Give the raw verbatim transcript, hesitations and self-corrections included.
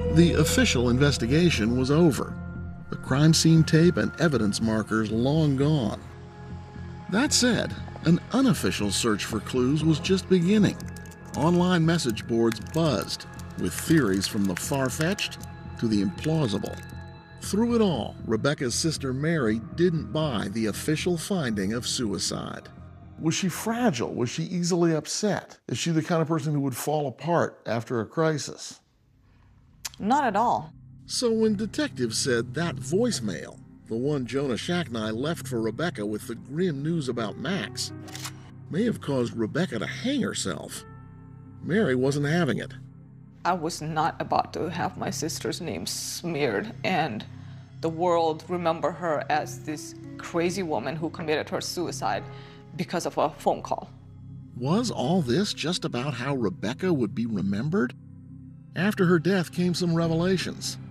The official investigation was over. The crime scene tape and evidence markers long gone. That said, an unofficial search for clues was just beginning. Online message boards buzzed, with theories from the far-fetched to the implausible. Through it all, Rebecca's sister Mary didn't buy the official finding of suicide. Was she fragile? Was she easily upset? Is she the kind of person who would fall apart after a crisis? Not at all. So when detectives said that voicemail, the one Jonah Shacknai left for Rebecca with the grim news about Max, may have caused Rebecca to hang herself, Mary wasn't having it. I was not about to have my sister's name smeared and the world remember her as this crazy woman who committed her suicide because of a phone call. Was all this just about how Rebecca would be remembered? After her death came some revelations.